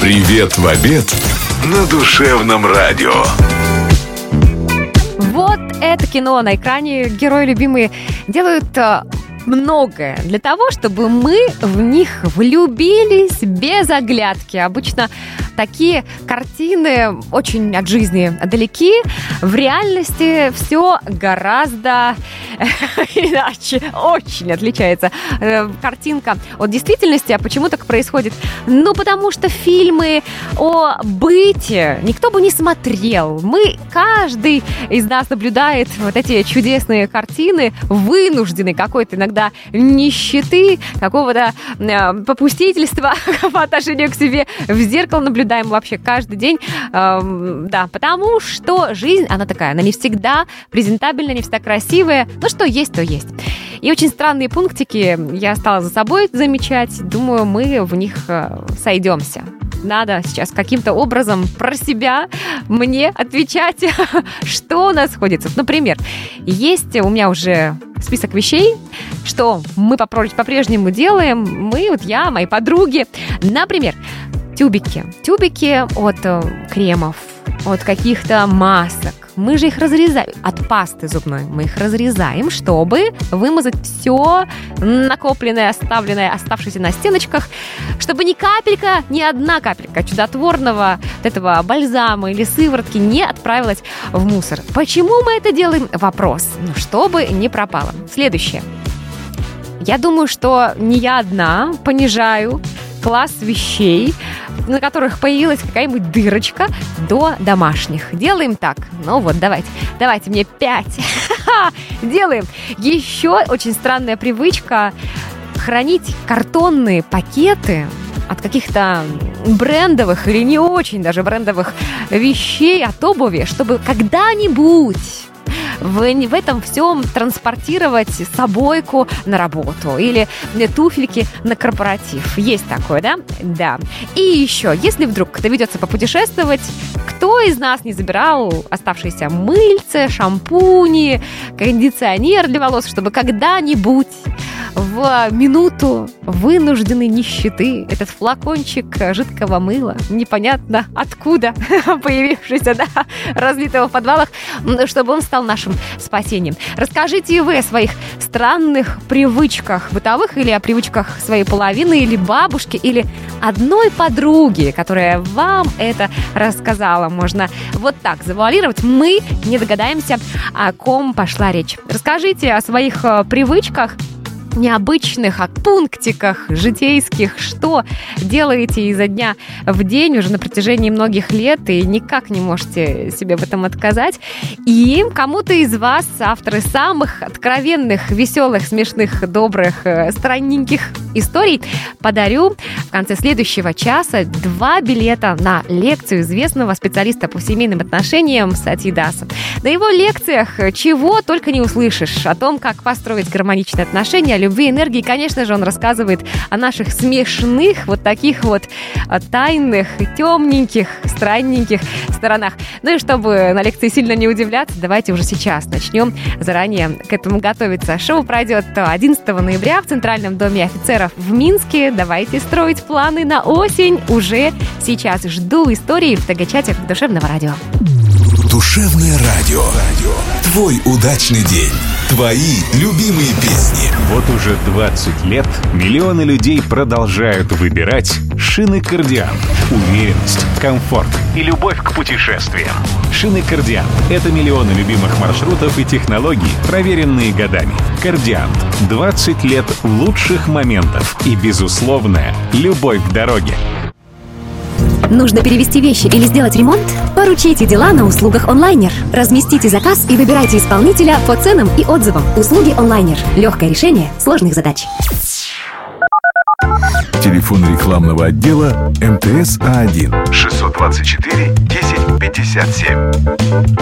Привет в обед на душевном радио. Вот это кино на экране. Герои любимые делают многое для того, чтобы мы в них влюбились без оглядки. Обычно такие картины очень от жизни далеки. В реальности все гораздо иначе. Очень отличается картинка от действительности. А почему так происходит? Ну, потому что фильмы о быте никто бы не смотрел. Каждый из нас наблюдает вот эти чудесные картины, вынужденной какой-то иногда нищеты, какого-то попустительства по отношению к себе. В зеркало наблюдаем вообще каждый день. Да, потому что жизнь, она такая, она не всегда презентабельная, не всегда красивая. Но что есть, то есть. И очень странные пунктики я стала за собой замечать. Думаю, мы в них сойдемся. Надо сейчас каким-то образом про себя мне отвечать, что у нас сходится. Например, есть у меня уже список вещей, что мы по-прежнему делаем. Я, мои подруги. Например, тюбики. Тюбики от кремов, от каких-то масок. Мы же их разрезаем. От пасты зубной мы их разрезаем, чтобы вымазать все накопленное, оставшееся на стеночках, чтобы ни одна капелька чудотворного этого бальзама или сыворотки не отправилась в мусор. Почему мы это делаем? Вопрос. Чтобы не пропало. Следующее. Я думаю, что не я одна понижаю класс вещей, на которых появилась какая-нибудь дырочка, до домашних. Делаем так. Давайте мне 5. Делаем. Еще очень странная привычка хранить картонные пакеты от каких-то брендовых или не очень даже брендовых вещей, от обуви, чтобы когда-нибудь в этом всем транспортировать собойку на работу или туфельки на корпоратив. Есть такое, да? Да. И еще, если вдруг доведется попутешествовать, кто из нас не забирал оставшиеся мыльце, шампуни, кондиционер для волос, чтобы когда-нибудь в минуту вынужденной нищеты этот флакончик жидкого мыла, непонятно откуда появившийся, разлитого в подвалах, чтобы он стал нашим спасением. Расскажите и вы о своих странных привычках бытовых или о привычках своей половины или бабушки, или одной подруги, которая вам это рассказала. Можно вот так завуалировать. Мы не догадаемся, о ком пошла речь. Расскажите о своих привычках, необычных, о пунктиках житейских, что делаете изо дня в день уже на протяжении многих лет и никак не можете себе в этом отказать. И кому-то из вас, авторы самых откровенных, веселых, смешных, добрых, странненьких историй, подарю в конце следующего часа 2 билета на лекцию известного специалиста по семейным отношениям Сати Даса. На его лекциях чего только не услышишь. О том, как построить гармоничные отношения, о любви, энергии. Конечно же, он рассказывает о наших смешных, вот таких вот тайных, темненьких, странненьких сторонах. Ну и чтобы на лекции сильно не удивляться, давайте уже сейчас начнем заранее к этому готовиться. Шоу пройдет 11 ноября в Центральном доме офицеров в Минске. Давайте строить планы на осень уже сейчас. Жду истории в ТГ-чате Душевного радио. Душевное радио. Твой удачный день. Твои любимые песни. Вот уже 20 лет миллионы людей продолжают выбирать шины «Кардиант». Уверенность, комфорт и любовь к путешествиям. Шины «Кардиант» — это миллионы любимых маршрутов и технологий, проверенные годами. «Кардиант» — 20 лет лучших моментов и безусловная любовь к дороге. Нужно перевезти вещи или сделать ремонт? Поручите дела на услугах онлайнер. Разместите заказ и выбирайте исполнителя по ценам и отзывам. Услуги онлайнер. Легкое решение сложных задач. Телефон рекламного отдела МТС А1 624 1057.